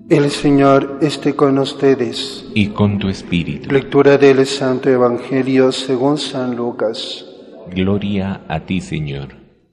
El Señor esté con ustedes. Y con tu espíritu. Lectura del Santo Evangelio según San Lucas. Gloria a ti, Señor.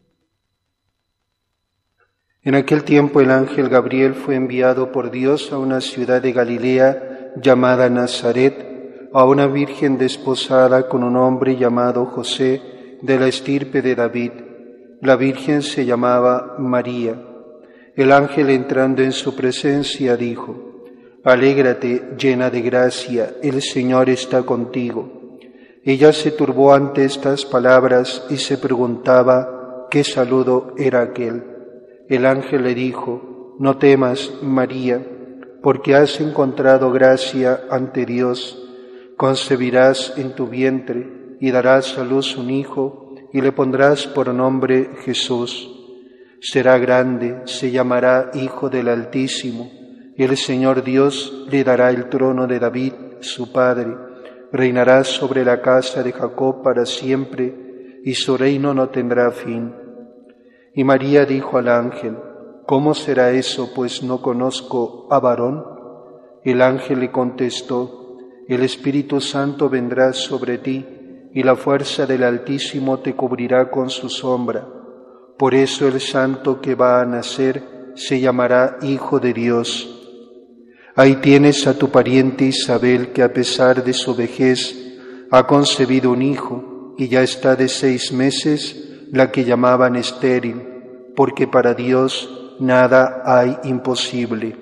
En aquel tiempo el ángel Gabriel fue enviado por Dios a una ciudad de Galilea llamada Nazaret, a una virgen desposada con un hombre llamado José, de la estirpe de David. La virgen se llamaba María. El ángel, entrando en su presencia, dijo: Alégrate, llena de gracia, el Señor está contigo. Ella se turbó ante estas palabras y se preguntaba qué saludo era aquel. El ángel le dijo: No temas, María, porque has encontrado gracia ante Dios. Concebirás en tu vientre y darás a luz un hijo y le pondrás por nombre Jesús. Será grande, se llamará Hijo del Altísimo, y el Señor Dios le dará el trono de David, su padre. Reinará sobre la casa de Jacob para siempre, y su reino no tendrá fin. Y María dijo al ángel: ¿Cómo será eso, pues no conozco a varón? El ángel le contestó: El Espíritu Santo vendrá sobre ti, y la fuerza del Altísimo te cubrirá con su sombra. Por eso el santo que va a nacer se llamará Hijo de Dios. Ahí tienes a tu pariente Isabel, que a pesar de su vejez ha concebido un hijo, y ya está de 6 meses, la que llamaban estéril, porque para Dios nada hay imposible.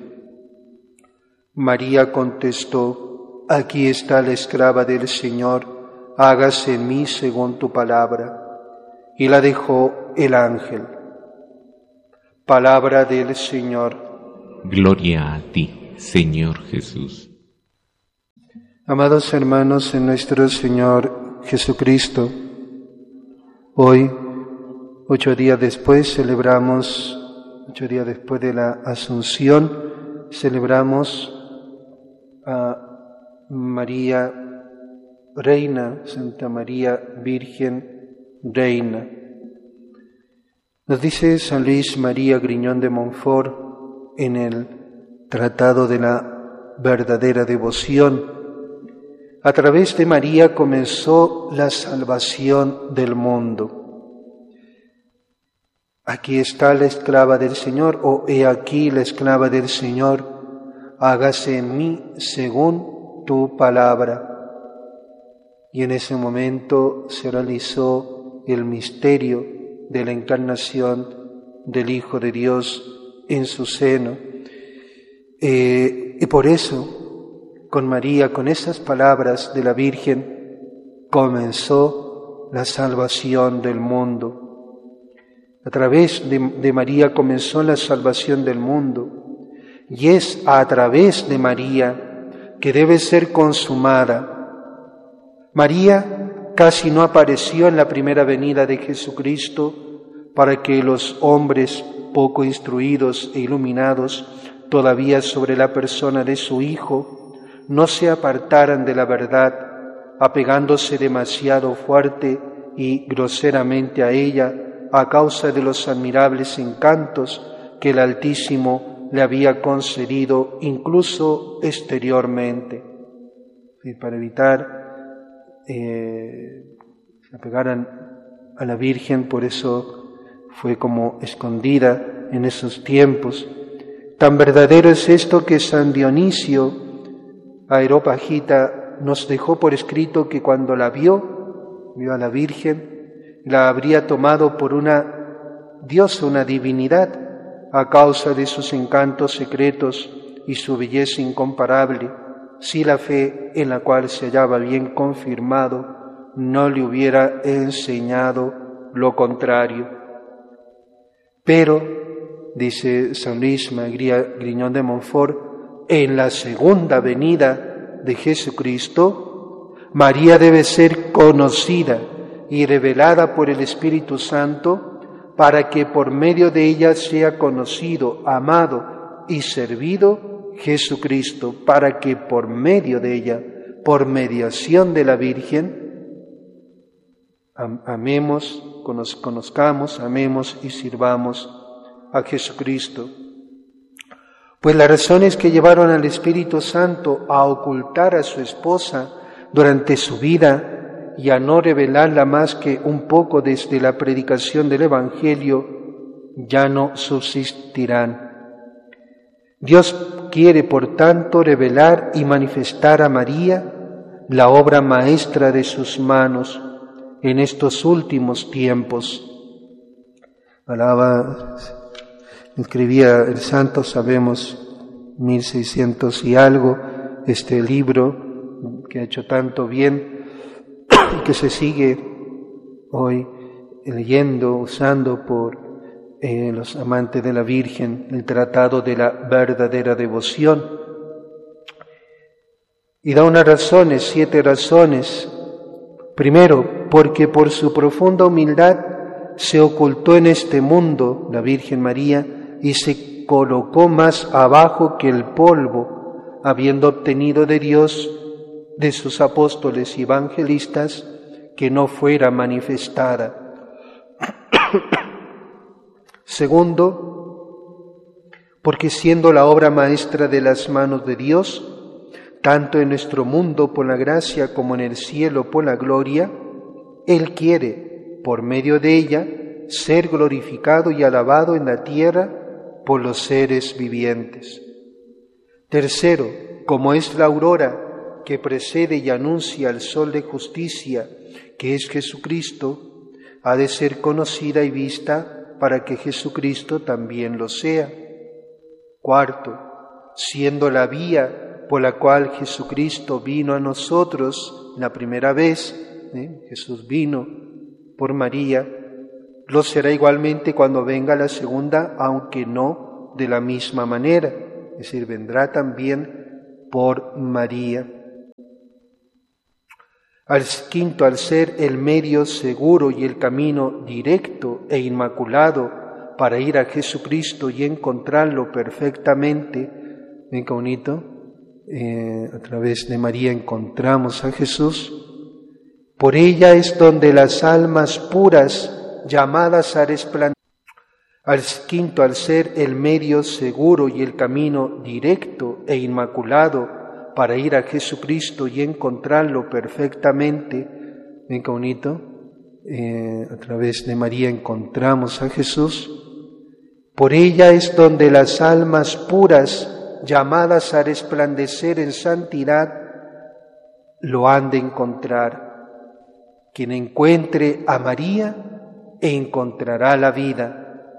María contestó: Aquí está la esclava del Señor, hágase en mí según tu palabra. Y la dejó el ángel. Palabra del Señor. Gloria a ti, Señor Jesús. Amados hermanos en nuestro Señor Jesucristo, hoy, 8 días después de la Asunción, celebramos a María Reina, Santa María Virgen Reina. Nos dice San Luis María Griñón de Montfort en el Tratado de la Verdadera Devoción: a través de María comenzó la salvación del mundo. Aquí está la esclava del Señor, o he aquí la esclava del Señor, hágase en mí según tu palabra. Y en ese momento se realizó el misterio de la encarnación del Hijo de Dios en su seno. Y por eso, con María, con esas palabras de la Virgen, comenzó la salvación del mundo. A través de María comenzó la salvación del mundo, y es a través de María que debe ser consumada. María casi no apareció en la primera venida de Jesucristo para que los hombres poco instruidos e iluminados todavía sobre la persona de su Hijo no se apartaran de la verdad, apegándose demasiado fuerte y groseramente a ella a causa de los admirables encantos que el Altísimo le había concedido incluso exteriormente. Y para evitar se apegaran a la Virgen, por eso fue como escondida en esos tiempos. Tan verdadero es esto que San Dionisio Areópagita nos dejó por escrito que cuando la vio a la Virgen, la habría tomado por una diosa, una divinidad, a causa de sus encantos secretos y su belleza incomparable, si la fe en la cual se hallaba bien confirmado no le hubiera enseñado lo contrario. Pero, dice San Luis María Griñón de Montfort, en la segunda venida de Jesucristo, María debe ser conocida y revelada por el Espíritu Santo para que por medio de ella sea conocido, amado y servido Jesucristo, para que por medio de ella, por mediación de la Virgen, amemos, conozcamos, amemos y sirvamos a Jesucristo. Pues las razones que llevaron al Espíritu Santo a ocultar a su esposa durante su vida y a no revelarla más que un poco desde la predicación del Evangelio, ya no subsistirán. Dios quiere, por tanto, revelar y manifestar a María la obra maestra de sus manos en estos últimos tiempos. Escribía el santo, sabemos, 1600 y algo, este libro que ha hecho tanto bien y que se sigue hoy leyendo, usando por los amantes de la Virgen, el Tratado de la Verdadera Devoción. Y da unas razones, 7 razones. Primero, porque por su profunda humildad se ocultó en este mundo la Virgen María y se colocó más abajo que el polvo, habiendo obtenido de Dios, de sus apóstoles y evangelistas, que no fuera manifestada. Segundo, porque siendo la obra maestra de las manos de Dios, tanto en nuestro mundo por la gracia como en el cielo por la gloria, Él quiere, por medio de ella, ser glorificado y alabado en la tierra por los seres vivientes. Tercero, como es la aurora que precede y anuncia al sol de justicia, que es Jesucristo, ha de ser conocida y vista para que Jesucristo también lo sea. Cuarto, siendo la vía por la cual Jesucristo vino a nosotros la primera vez, Jesús vino por María, lo será igualmente cuando venga la segunda, aunque no de la misma manera, es decir, vendrá también por María. Quinto, al ser el medio seguro y el camino directo e inmaculado para ir a Jesucristo y encontrarlo perfectamente, ven qué bonito, a través de María encontramos a Jesús. Por ella es donde las almas puras llamadas a resplandecer. Quinto, al ser el medio seguro y el camino directo e inmaculado para ir a Jesucristo y encontrarlo perfectamente, ven qué bonito, a través de María encontramos a Jesús. Por ella es donde las almas puras llamadas a resplandecer en santidad lo han de encontrar. Quien encuentre a María encontrará la vida.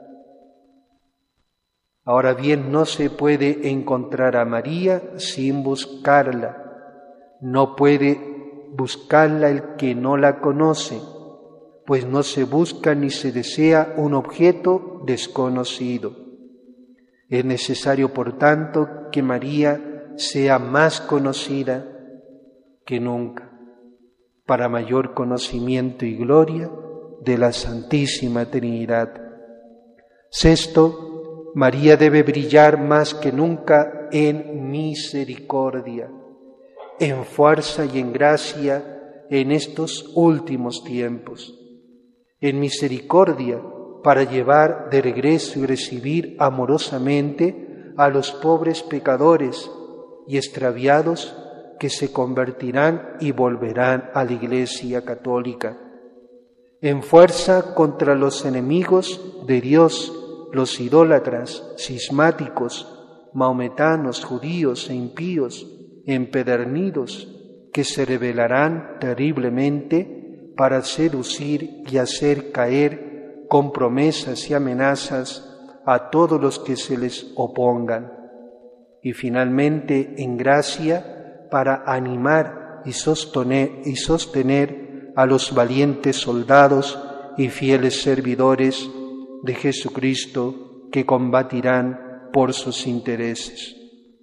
Ahora bien, no se puede encontrar a María sin buscarla. No puede buscarla el que no la conoce, pues no se busca ni se desea un objeto desconocido. Es necesario, por tanto, que María sea más conocida que nunca, para mayor conocimiento y gloria de la Santísima Trinidad. Sexto, María debe brillar más que nunca en misericordia, en fuerza y en gracia en estos últimos tiempos. En misericordia para llevar de regreso y recibir amorosamente a los pobres pecadores y extraviados que se convertirán y volverán a la Iglesia católica. En fuerza contra los enemigos de Dios, los idólatras, cismáticos, mahometanos, judíos e impíos, empedernidos, que se rebelarán terriblemente para seducir y hacer caer con promesas y amenazas a todos los que se les opongan. Y finalmente, en gracia, para animar y sostener a los valientes soldados y fieles servidores de Jesucristo que combatirán por sus intereses.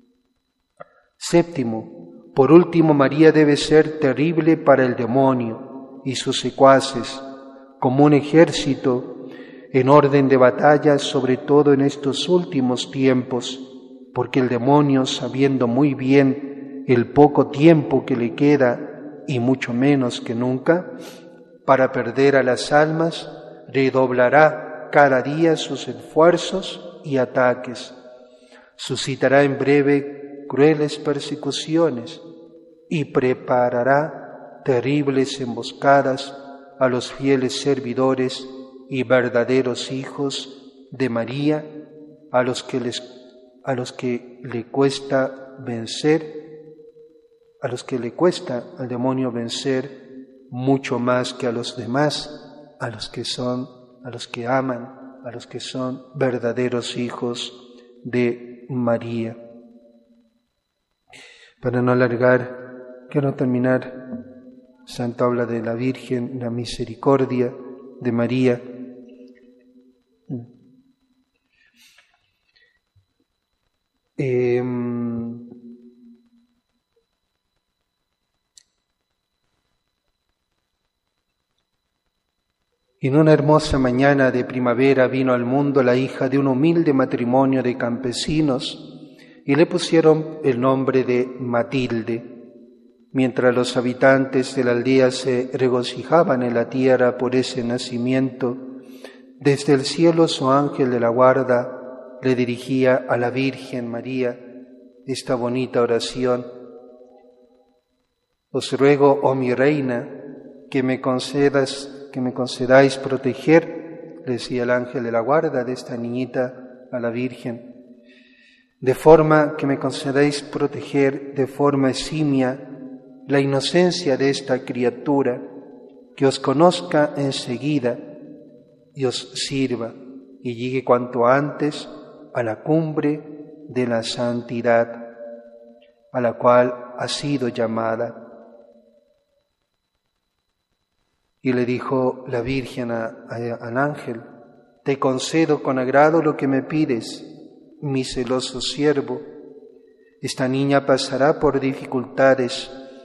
Séptimo, por último, María debe ser terrible para el demonio y sus secuaces, como un ejército en orden de batalla, sobre todo en estos últimos tiempos, porque el demonio, sabiendo muy bien el poco tiempo que le queda y mucho menos que nunca, para perder a las almas, redoblará cada día sus esfuerzos y ataques. suscitará en breve crueles persecuciones y preparará terribles emboscadas a los fieles servidores y verdaderos hijos de María, a los que le cuesta al demonio vencer mucho más que a los demás, a los que aman, a los que son verdaderos hijos de María. Para no alargar, quiero terminar. Santo habla de la Virgen, la misericordia de María. En una hermosa mañana de primavera vino al mundo la hija de un humilde matrimonio de campesinos y le pusieron el nombre de Matilde. Mientras los habitantes de la aldea se regocijaban en la tierra por ese nacimiento, desde el cielo su ángel de la guarda le dirigía a la Virgen María esta bonita oración: Os ruego, oh mi reina, que me concedáis proteger, le decía el ángel de la guarda de esta niñita a la Virgen, de forma que me concedáis proteger de forma eximia la inocencia de esta criatura, que os conozca enseguida y os sirva y llegue cuanto antes a la cumbre de la santidad a la cual ha sido llamada. Y le dijo la Virgen al ángel: Te concedo con agrado lo que me pides, mi celoso siervo. Esta niña pasará por dificultades